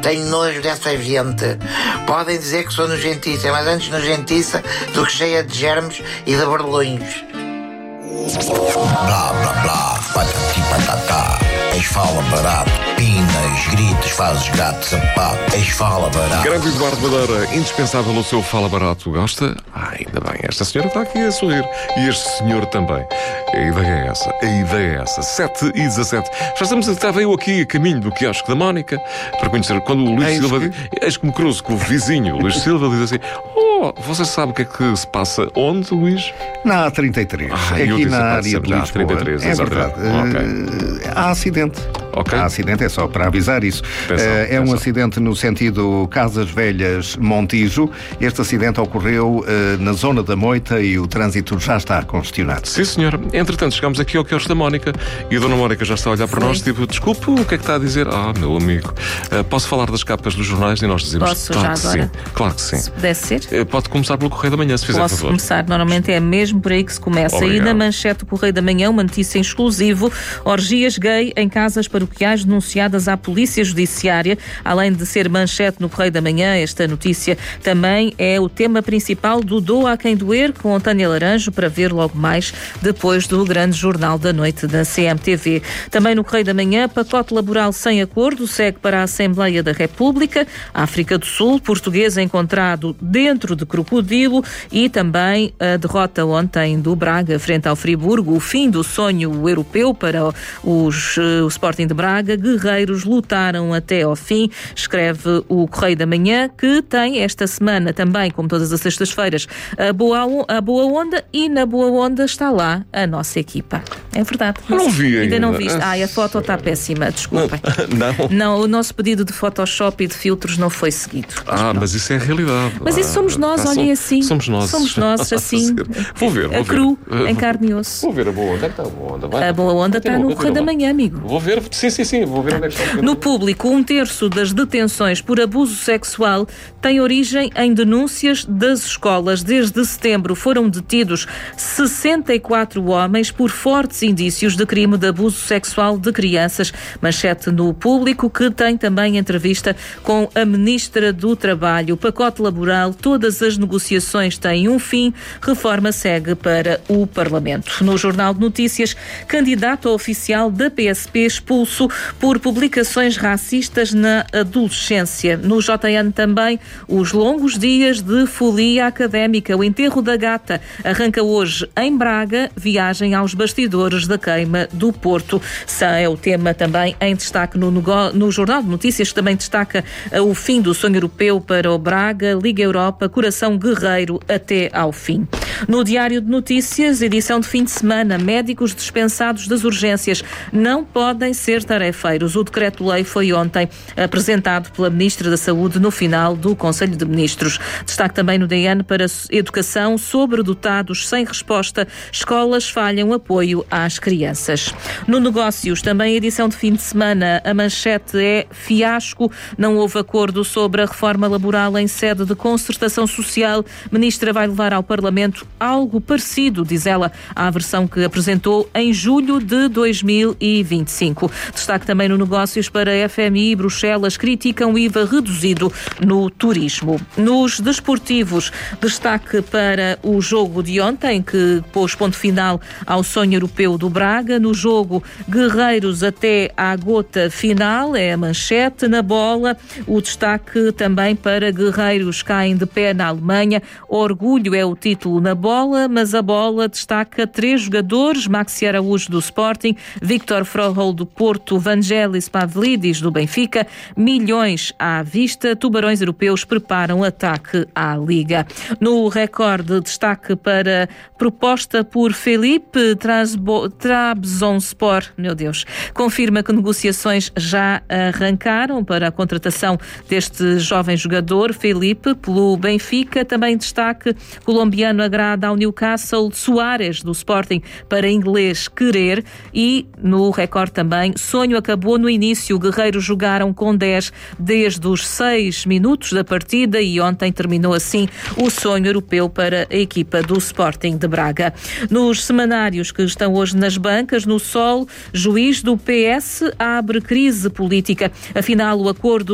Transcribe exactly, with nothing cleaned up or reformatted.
Tenho nojo dessa gente. Podem dizer que sou nojentiça, mas antes nojentiça do que cheia de germes e de borbolões. Blá, blá, blá, patati patatá. Eis fala barato, pinas, gritos, fazes gato, sapato. Eis fala barato. Grande Eduardo Madeira, indispensável no seu Fala Barato. Gosta? Ah, ainda bem, esta senhora está aqui a sorrir. E este senhor também. A ideia é essa, a ideia é essa. sete e dezassete. Já estamos, estava eu aqui a caminho do quiosque da Mónica para conhecer, quando o Luís Eis Silva que... diz, eis que me cruzo com o vizinho, o Luís Silva, diz assim: oh, você sabe o que é que se passa onde, Luís? Na A trinta e três, Ah, aqui na área de Lisboa. trinta e três, é verdade. Okay. Uh, há acidente. Okay. Há acidente, é só para avisar isso. Pensão, uh, é pensão. um acidente no sentido Casas Velhas-Montijo. Este acidente ocorreu uh, na zona da Moita e o trânsito já está congestionado. Sim, senhora. Entretanto, chegamos aqui ao quiosque da Mónica e a dona Mónica já está a olhar para Foi. nós, tipo, desculpe, o que é que está a dizer? Ah, meu amigo, uh, posso falar das capas dos jornais? E nós dizemos, Posso claro já que agora? sim, claro que sim. Se pudesse ser. Uh, Pode começar pelo Correio da Manhã, se fizer Posso favor. começar, normalmente é mesmo por aí que se começa. Obrigado. E na manchete do Correio da Manhã, uma notícia em exclusivo: orgias gay em casas paroquiais denunciadas à Polícia Judiciária. Além de ser manchete no Correio da Manhã, esta notícia também é o tema principal do Doa a Quem Doer, com Tânia Laranjo, para ver logo mais depois do grande Jornal da Noite da C M T V. Também no Correio da Manhã, pacote laboral sem acordo segue para a Assembleia da República. África do Sul, português encontrado dentro de crocodilo, e também a derrota ontem do Braga frente ao Friburgo, o fim do sonho europeu para os, o Sporting de Braga. Guerreiros lutaram até ao fim, escreve o Correio da Manhã, que tem esta semana também, como todas as sextas-feiras, a boa, a boa onda, e na boa onda está lá a nossa equipa. É verdade. Eu não vi ainda. não ainda. viste. Ai, a foto está péssima, desculpem. Não. Não, o nosso pedido de Photoshop e de filtros não foi seguido. Ah, mas isso é a realidade. Mas isso somos nós, Ah, olhem som- assim. Somos nós. Somos nós, assim. Vou ver, vou a ver. cru, Uh, em carne e osso. Vou ver a boa onda. Onde é que está a boa onda? Vai. A boa onda está Continua, no Correio da continua. Manhã, amigo. Vou ver, sim, sim, sim, vou ver onde é que está. No Público, um terço das detenções por abuso sexual tem origem em denúncias das escolas. Desde setembro foram detidos sessenta e quatro homens por fortes indícios de crime de abuso sexual de crianças. Manchete no Público, que tem também entrevista com a Ministra do Trabalho. O pacote laboral, todas as negociações têm um fim, reforma segue para o Parlamento. No Jornal de Notícias, candidato oficial da P S P expulso por publicações racistas na adolescência. No J N também, os longos dias de folia académica. O enterro da gata arranca hoje em Braga, viagem aos bastidores da queima do Porto. É o tema também em destaque no, no Jornal de Notícias, que também destaca o fim do sonho europeu para o Braga, Liga Europa, coração guerreiro até ao fim. No Diário de Notícias, edição de fim de semana, médicos dispensados das urgências não podem ser tarefeiros. O decreto-lei foi ontem apresentado pela Ministra da Saúde no final do Conselho de Ministros. Destaque também no D N para educação: sobredotados sem resposta, escolas falham apoio às crianças. No Negócios, também edição de fim de semana, a manchete é fiasco, não houve acordo sobre a reforma laboral em sede de concertação social. Ministra vai levar ao Parlamento algo parecido, diz ela, à versão que apresentou em julho de dois mil e vinte e cinco. Destaque também no Negócios para a F M I. Bruxelas criticam o I V A reduzido no turismo. Nos desportivos, destaque para o jogo de ontem, que pôs ponto final ao sonho europeu do Braga. No jogo, guerreiros até à gota final, é a manchete. Na bola, o destaque também para guerreiros caem de pé na Alemanha. Orgulho é o título na bola, mas a bola destaca três jogadores: Maxi Araújo do Sporting, Victor Froholt do Porto, Vangelis Pavlidis do Benfica. Milhões à vista, tubarões europeus preparam ataque à Liga. No Record, destaque para proposta por Felipe Trabzonspor, meu Deus, confirma que negociações já arrancaram para a contratação deste jovem jogador, Felipe, pelo Benfica. Também destaque: colombiano agrada ao Newcastle, Soares do Sporting para inglês querer. E no Record também, sonho acabou no início, guerreiros jogaram com dez desde os seis minutos da partida e ontem terminou assim o sonho europeu para a equipa do Sporting de Braga. Nos semanários que estão hoje nas bancas, no Sol, juiz do P S abre crise política. Afinal, o acordo